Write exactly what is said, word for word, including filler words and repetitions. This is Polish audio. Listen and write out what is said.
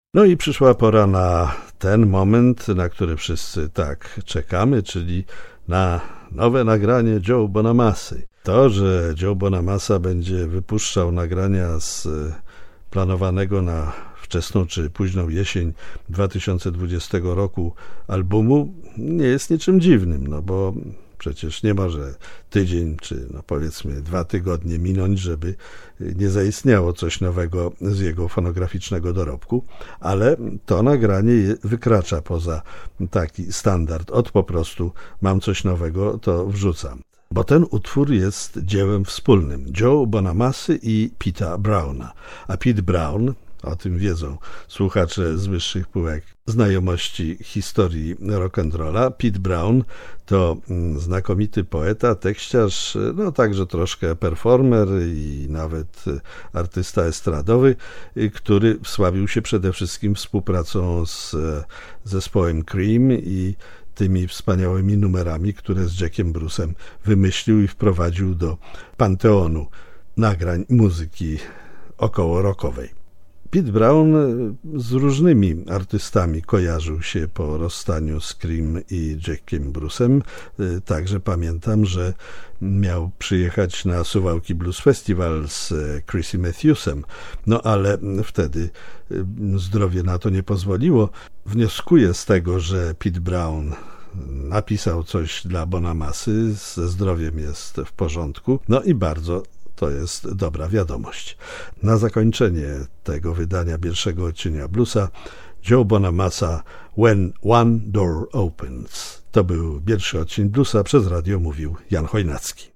No i przyszła pora na ten moment, na który wszyscy tak czekamy, czyli na nowe nagranie Joe Bonamassy. To, że Joe Bonamassa będzie wypuszczał nagrania z planowanego na wczesną czy późną jesień dwa tysiące dwudziestego roku albumu, nie jest niczym dziwnym, no bo przecież nie może tydzień czy no powiedzmy dwa tygodnie minąć, żeby nie zaistniało coś nowego z jego fonograficznego dorobku, ale to nagranie wykracza poza taki standard. Od po prostu mam coś nowego, to wrzucam. Bo ten utwór jest dziełem wspólnym Joe Bonamassy i Pita Browna. A Pete Brown, o tym wiedzą słuchacze z wyższych półek znajomości historii rock'n'rolla, Pete Brown to znakomity poeta, tekściarz, no także troszkę performer i nawet artysta estradowy, który wsławił się przede wszystkim współpracą z zespołem Cream i tymi wspaniałymi numerami, które z Jackiem Bruce'em wymyślił i wprowadził do panteonu nagrań muzyki około rockowej. Pete Brown z różnymi artystami kojarzył się po rozstaniu z Cream i Jackiem Bruce'em. Także pamiętam, że miał przyjechać na Suwałki Blues Festival z Chrissy Matthewsem, no ale wtedy zdrowie na to nie pozwoliło. Wnioskuję z tego, że Pete Brown napisał coś dla Bonamassy, ze zdrowiem jest w porządku, no i bardzo to jest dobra wiadomość. Na zakończenie tego wydania pierwszego odcienia bluesa Joe Bonamassa When One Door Opens. To był pierwszy odcinek bluesa, przez radio mówił Jan Chojnacki.